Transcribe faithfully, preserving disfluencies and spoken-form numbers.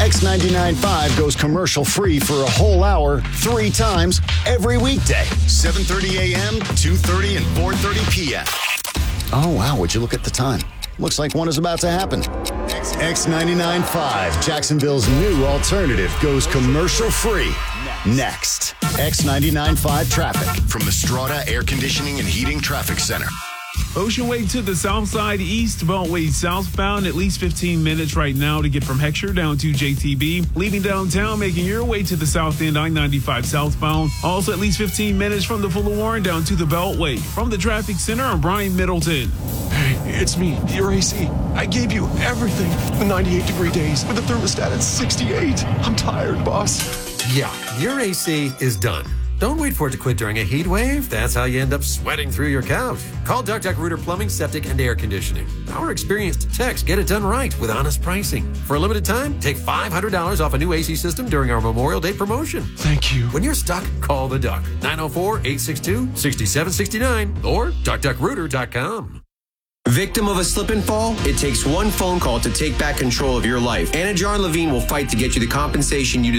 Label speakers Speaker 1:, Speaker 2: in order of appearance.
Speaker 1: X ninety-nine point five goes commercial-free for a whole hour, three times, every weekday. seven thirty a.m., two thirty, and four thirty p.m. Oh, wow, would you look at the time? Looks like one is about to happen. X ninety-nine point five, Jacksonville's new alternative, goes commercial-free. Next. X ninety-nine point five traffic from the Strata Air Conditioning and Heating Traffic Center.
Speaker 2: Ocean Way to the south side, east Beltway southbound, at least fifteen minutes right now to get from Heckscher down to J T B. Leaving downtown, making your way to the south end, I ninety-five southbound. Also at least fifteen minutes from the Fuller Warren down to the Beltway. From the traffic center, I'm Brian Middleton.
Speaker 3: Hey, it's me, your A C. I gave you everything. The ninety-eight degree days with the thermostat at sixty-eight. I'm tired, boss.
Speaker 4: Yeah, your A C is done. Don't wait for it to quit during a heat wave. That's how you end up sweating through your couch. Call Duck Duck Rooter Plumbing, Septic, and Air Conditioning. Our experienced techs get it done right with honest pricing. For a limited time, take five hundred dollars off a new A C system during our Memorial Day promotion.
Speaker 3: Thank you.
Speaker 4: When you're stuck, call the Duck. nine oh four, eight six two, six seven six nine or duck duck rooter dot com.
Speaker 5: Victim of a slip and fall? It takes one phone call to take back control of your life. Anna Jar Levine will fight to get you the compensation you deserve.